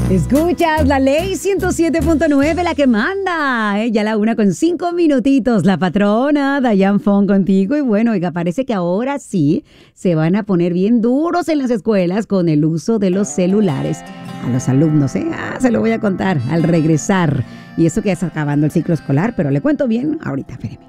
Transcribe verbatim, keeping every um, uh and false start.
Escuchas la ley ciento siete punto nueve, la que manda. ¿eh? Ya la una con cinco minutitos. La patrona Dayan Fong contigo. Y bueno, oiga, parece que ahora sí se van a poner bien duros en las escuelas con el uso de los celulares. A los alumnos, ¿eh? Ah, se lo voy a contar al regresar. Y eso que ya está acabando el ciclo escolar, pero le cuento bien ahorita, espéreme.